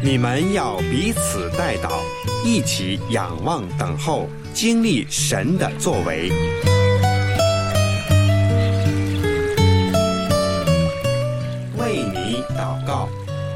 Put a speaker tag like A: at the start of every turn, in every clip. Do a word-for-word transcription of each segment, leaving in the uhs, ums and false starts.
A: 你们要彼此代祷，一起仰望等候，经历神的作为。为你祷告。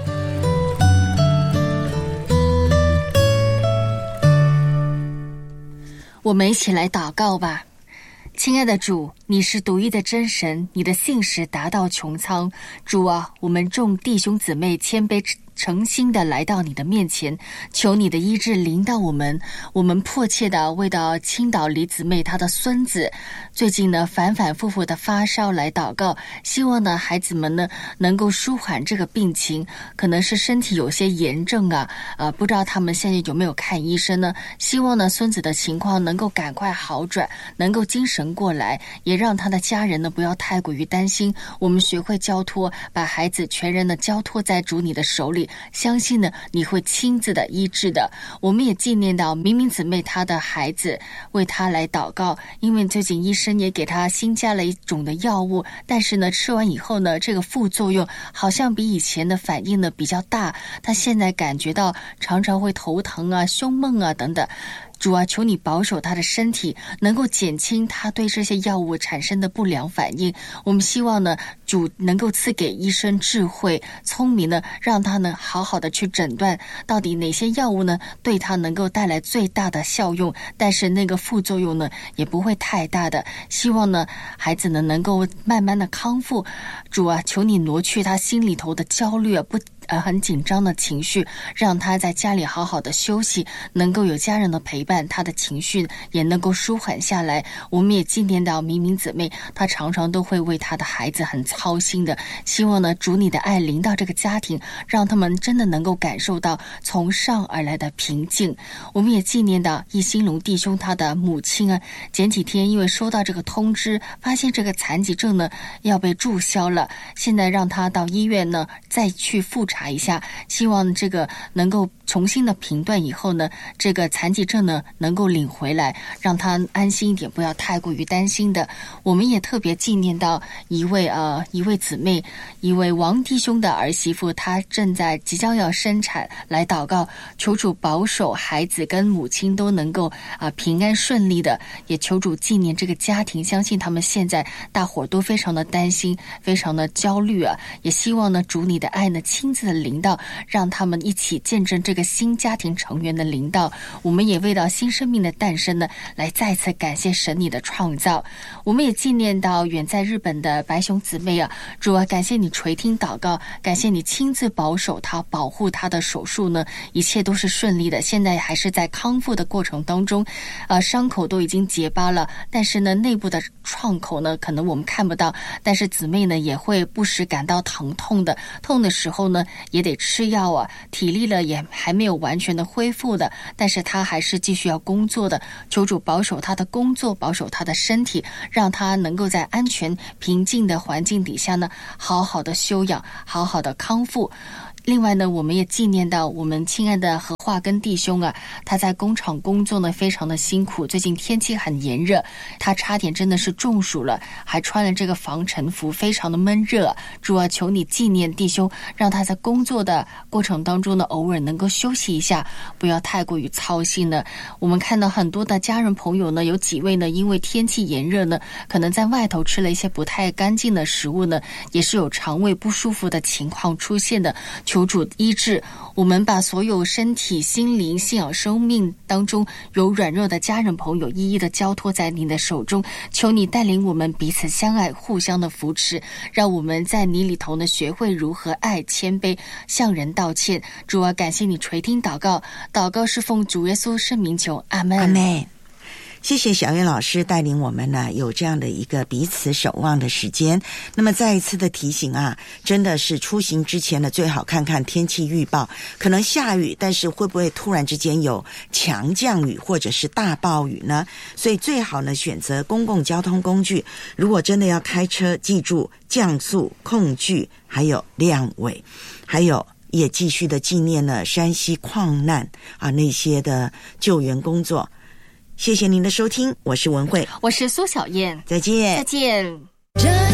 B: 我们一起来祷告吧。亲爱的主，你是独一的真神，你的信实达到穹苍。主啊，我们众弟兄姊妹谦卑诚心的来到你的面前，求你的医治临到我们。我们迫切的为到青岛李姊妹她的孙子最近呢反反复复的发烧来祷告，希望呢孩子们呢能够舒缓这个病情，可能是身体有些炎症啊，呃，不知道他们现在有没有看医生呢？希望呢孙子的情况能够赶快好转，能够精神过来，也让他的家人呢不要太过于担心。我们学会交托，把孩子全人的交托在主你的手里，相信呢你会亲自的医治的。我们也纪念到明明姊妹她的孩子，为她来祷告，因为最近医生也给她新加了一种的药物，但是呢吃完以后呢，这个副作用好像比以前的反应呢比较大，她现在感觉到常常会头疼啊、胸闷啊等等。主啊，求你保守他的身体，能够减轻他对这些药物产生的不良反应。我们希望呢，主能够赐给医生智慧、聪明呢，让他呢好好的去诊断到底哪些药物呢对他能够带来最大的效用，但是那个副作用呢也不会太大的。希望呢孩子呢能够慢慢的康复。主啊，求你挪去他心里头的焦虑啊，不呃很紧张的情绪，让他在家里好好的休息，能够有家人的陪伴，他的情绪也能够舒缓下来。我们也纪念到明明姊妹，她常常都会为她的孩子很操心的，希望呢主你的爱临到这个家庭，让他们真的能够感受到从上而来的平静。我们也纪念到易兴隆弟兄他的母亲啊，前几天因为收到这个通知，发现这个残疾证呢要被注销了，现在让他到医院呢再去复查一下，希望这个能够重新的评断以后呢，这个残疾证呢能够领回来，让他安心一点，不要太过于担心的。我们也特别纪念到一位呃一位姊妹，一位王弟兄的儿媳妇，她正在即将要生产，来祷告，求主保守孩子跟母亲都能够啊、呃、平安顺利的，也求主纪念这个家庭。相信他们现在大伙都非常的担心，非常的焦虑啊，也希望呢主你的爱呢亲自的临到，让他们一起见证这个新家庭成员的临到。我们也为到新生命的诞生呢，来再次感谢神你的创造。我们也纪念到远在日本的白熊姊妹啊，主啊，感谢你垂听祷告，感谢你亲自保守她，保护她的手术呢，一切都是顺利的，现在还是在康复的过程当中，呃，伤口都已经结疤了，但是呢，内部的创口呢，可能我们看不到，但是姊妹呢也会不时感到疼痛的，痛的时候呢也得吃药啊，体力了也还没有完全的恢复的，但是她还是继续要工作的。求主保守她的工作，保守她的身体，让她能够在安全平静的环境底下呢，好好的休养，好好的康复。另外呢，我们也纪念到我们亲爱的何化根弟兄啊，他在工厂工作呢非常的辛苦，最近天气很炎热，他差点真的是中暑了，还穿了这个防尘服，非常的闷热。主啊，求你纪念弟兄，让他在工作的过程当中呢，偶尔能够休息一下，不要太过于操心了。我们看到很多的家人朋友呢，有几位呢，因为天气炎热呢，可能在外头吃了一些不太干净的食物呢，也是有肠胃不舒服的情况出现的。求主医治，我们把所有身体、心灵、信仰、生命当中有软弱的家人朋友一一的交托在你的手中，求你带领我们彼此相爱，互相的扶持，让我们在你里头呢学会如何爱、谦卑，向人道歉。主啊，感谢你垂听祷告，祷告是奉主耶稣圣名求，阿们。
C: 阿们。谢谢小燕老师带领我们呢有这样的一个彼此守望的时间。那么再一次的提醒啊，真的是出行之前呢最好看看天气预报，可能下雨，但是会不会突然之间有强降雨或者是大暴雨呢？所以最好呢选择公共交通工具，如果真的要开车，记住降速、控距还有亮尾，还有也继续的纪念了山西矿难啊那些的救援工作。谢谢您的收听，我是文慧，
B: 我是苏小燕，
C: 再见，
B: 再见。